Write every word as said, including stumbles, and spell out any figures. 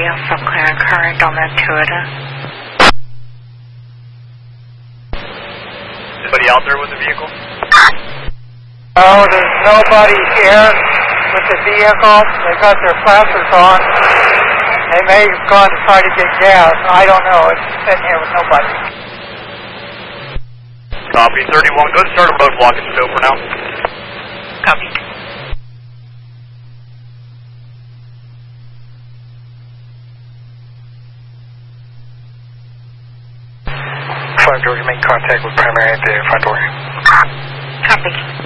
on some kind of current on that Toyota. Anybody out there with the vehicle? Oh, there's nobody here with the vehicle. They've got their flashers on. They may have gone to try to get gas. I don't know. It's sitting here with nobody. Copy, thirty-one. Go ahead and start a roadblock and scope for now. Copy. Front door, you make contact with primary at the front door. Copy.